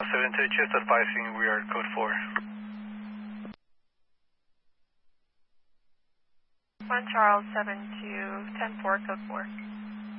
72, just advising we are code 4. 1 Charles 72, 10-4, code 4.